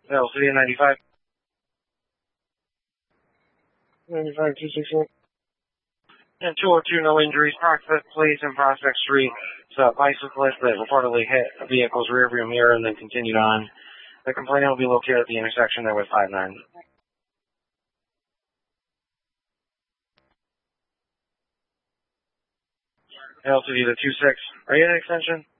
LCD 95. 95-261. And 202, no injuries. Prospect Place and Prospect Street. It's a bicyclist that reportedly hit a vehicle's rearview mirror and then continued on. The complainant will be located at the intersection there with 59. LCD to 26. Are you at an extension?